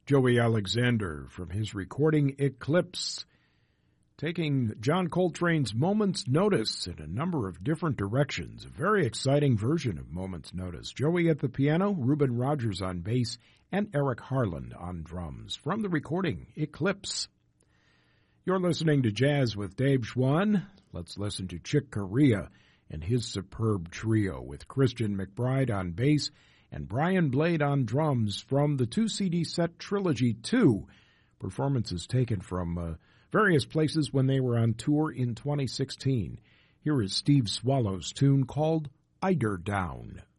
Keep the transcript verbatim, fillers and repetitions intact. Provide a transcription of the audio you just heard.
Joey Alexander from his recording Eclipse, taking John Coltrane's Moment's Notice in a number of different directions. A very exciting version of Moment's Notice. Joey at the piano, Reuben Rogers on bass, and Eric Harland on drums from the recording Eclipse. You're listening to Jazz with Dave Schwann. Let's listen to Chick Corea and his superb trio with Christian McBride on bass and Brian Blade on drums from the two-C D set Trilogy two, performances taken from uh, various places when they were on tour in twenty sixteen. Here is Steve Swallow's tune called Eider Down.